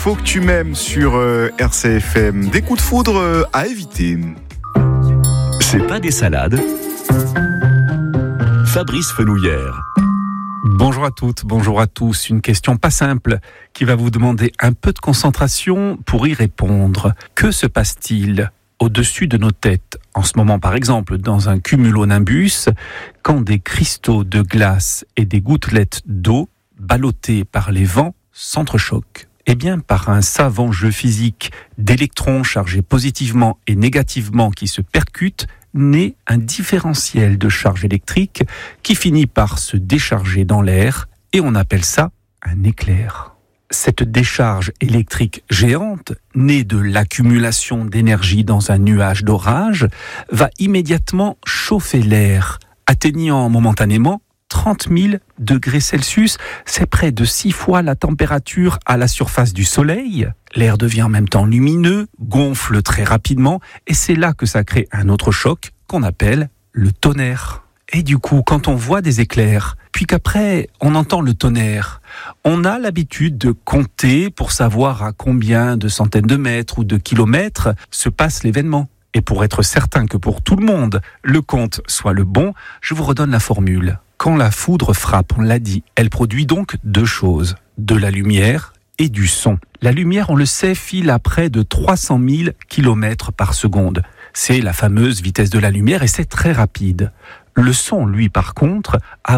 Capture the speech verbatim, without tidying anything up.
Faut que tu m'aimes sur euh, R C F M. Des coups de foudre euh, à éviter. C'est pas des salades. Fabrice Fenouillère. Bonjour à toutes, bonjour à tous. Une question pas simple qui va vous demander un peu de concentration pour y répondre. Que se passe-t-il au-dessus de nos têtes, en ce moment par exemple dans un cumulonimbus, quand des cristaux de glace et des gouttelettes d'eau, ballottées par les vents, s'entrechoquent? Eh bien, par un savant jeu physique d'électrons chargés positivement et négativement qui se percutent, naît un différentiel de charge électrique qui finit par se décharger dans l'air, et on appelle ça un éclair. Cette décharge électrique géante, née de l'accumulation d'énergie dans un nuage d'orage, va immédiatement chauffer l'air, atteignant momentanément trente mille degrés Celsius. C'est près de six fois la température à la surface du Soleil. L'air devient en même temps lumineux, gonfle très rapidement, et c'est là que ça crée un autre choc qu'on appelle le tonnerre. Et du coup, quand on voit des éclairs, puis qu'après on entend le tonnerre, on a l'habitude de compter pour savoir à combien de centaines de mètres ou de kilomètres se passe l'événement. Et pour être certain que pour tout le monde, le compte soit le bon, je vous redonne la formule. Quand la foudre frappe, on l'a dit, elle produit donc deux choses, de la lumière et du son. La lumière, on le sait, file à près de trois cent mille kilomètres par seconde. C'est la fameuse vitesse de la lumière et c'est très rapide. Le son, lui, par contre, a